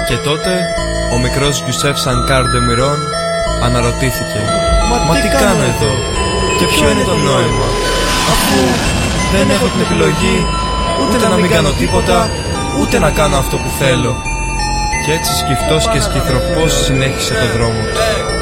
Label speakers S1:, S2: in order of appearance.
S1: Και τότε ο μικρός Γιουσέφ Σανκάρ ντε Μιρόν αναρωτήθηκε: Μα τι κάνω εδώ και ποιο είναι το νόημα, αφού δεν έχω την επιλογή ούτε να μην κάνω τίποτα, ούτε να κάνω αυτό που θέλω. Και έτσι σκυφτός και σκυθροπός συνέχισε το δρόμο του.